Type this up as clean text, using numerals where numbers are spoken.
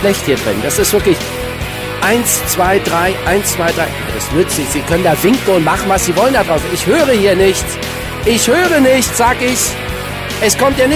schlecht hier drin. Das ist wirklich 1, 2, 3, 1, 2, 3. Das nützt nicht. Sie können da winken und machen, was Sie wollen da draußen. Ich höre hier nichts. Ich höre nichts, sag ich. Es kommt ja nicht.